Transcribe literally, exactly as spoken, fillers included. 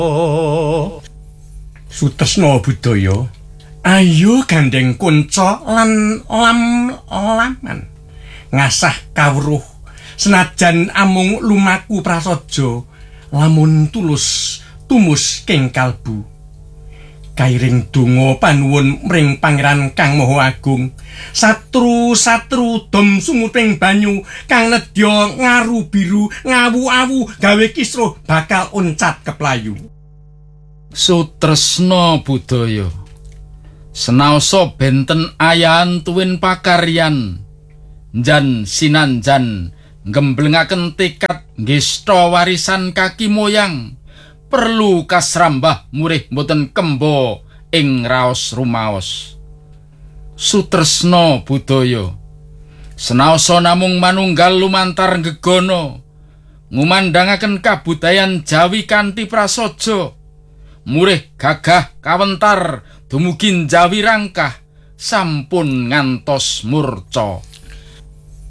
Sutresna budaya. Ayo gandeng kunca lan lam-laman. Ngasah kawruh senajan amung lumaku prasaja lamun tulus tumus king kalbu. Kairing donga panuwun mring Pangeran Kang Maha Agung, satru-satru dom sumuting banyu kang nedya ngaru biru ngawu-awu gawe kisruh bakal uncat keplayu. Sutresna budaya. Senaosa benten ayahan tuwin pakaryan, njan sinanjan nggemblengaken tekad ngesta warisan kaki moyang. Perlu kasrambah murih boten kembo ing raos rumaos. Sutresna budaya. Senaosa namung manunggal lumantar gegono, ngumandangaken kabudayan Jawi kanthi prasaja, murih gagah kawentar dumugi Jawi rangkah sampun ngantos murca.